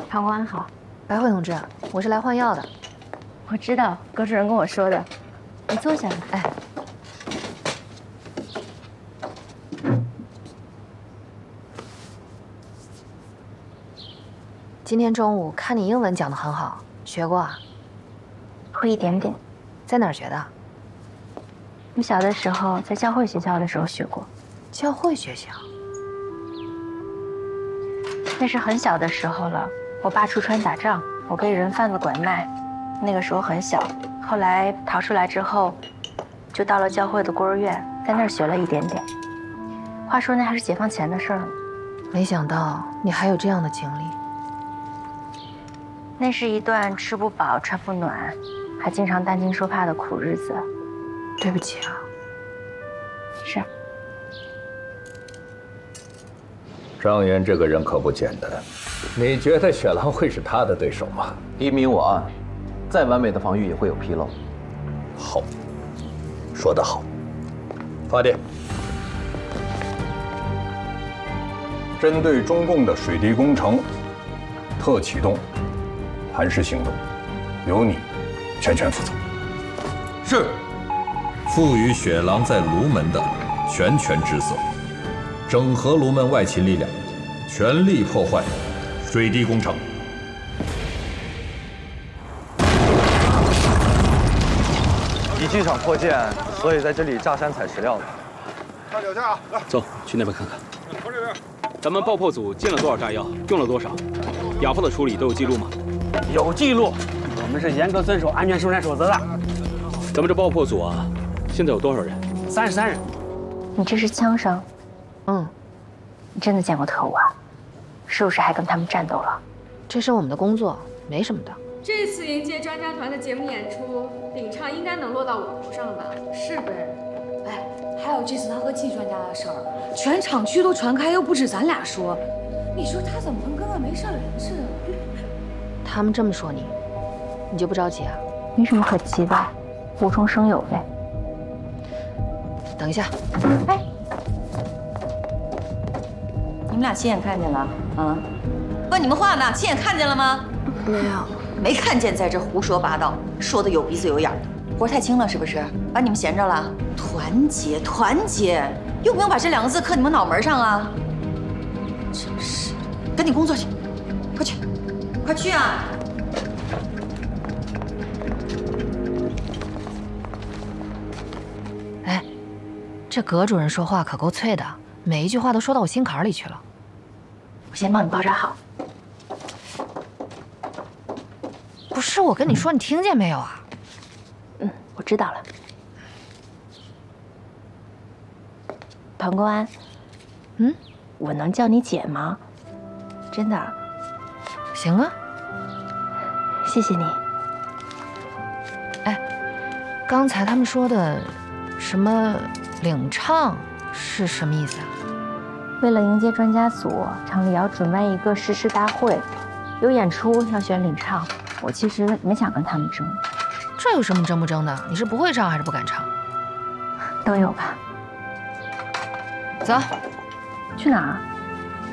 唐国安好， 白慧同志，我是来换药的。 我知道，葛主任跟我说的。你坐下。 哎，今天中午看你英文讲得很好，学过啊？ 会一点点。 在哪儿学的？ 我小的时候在教会学校的时候学过。 教会学校？ 那是很小的时候了。我爸出川打仗，我被人贩子拐卖，那个时候很小。后来逃出来之后，就到了教会的孤儿院，在那儿学了一点点。话说那还是解放前的事儿呢。 没想到你还有这样的经历。 那是一段吃不饱穿不暖，还经常担惊受怕的苦日子。 对不起啊。 是。 张岩这个人可不简单，你觉得雪狼会是他的对手吗 1明我暗，再完美的防御也会有纰漏。 好，说得好。发电。针对中共的水滴工程，特启动磐石行动，由你全权负责。 是。赋予雪狼在卢门的全权职责，整合卢门外勤力量，全力破坏水滴工程。 敌机场扩建，所以在这里炸山采石料的。 看脚下，来， 走去那边看看。咱们爆破组进了多少炸药，用了多少？哑炮的处理都有记录吗？ 有记录，我们是严格遵守安全生产守则的。 咱们这爆破组啊，现在有多少人 ？33人。 你这是枪伤？你真的见过特务啊？是不是还跟他们战斗了？ 这是我们的工作，没什么的。 这次迎接专家团的节目演出，领唱应该能落到我头上吧？ 是呗。哎，还有这次他和季专家的事儿，全厂区都传开，又不止咱俩说，你说他怎么能跟个没事人似的？ 他们这么说你，你就不着急啊？ 没什么可急的，无中生有呗。 等一下。 哎，你们俩亲眼看见了？啊？问你们话呢，亲眼看见了吗？ 没有。 没看见，在这胡说八道，说的有鼻子有眼的，活太轻了是不是？把你们闲着了？团结，团结，用不用把这2个字刻你们脑门上啊？真是，赶紧工作去，快去，快去啊！ 哎，这葛主任说话可够脆的，每一句话都说到我心坎里去了。 我先帮你包扎好。 不是我跟你说，你听见没有啊？ 我知道了。唐公安，我能叫你姐吗？真的。 行啊。 谢谢你。 哎，刚才他们说的什么领唱是什么意思啊？ 为了迎接专家组，厂里要准备一个誓师大会，有演出要选领唱。我其实没想跟他们争， 这有什么争不争的？你是不会唱还是不敢唱？ 都有吧。 走， 去哪儿？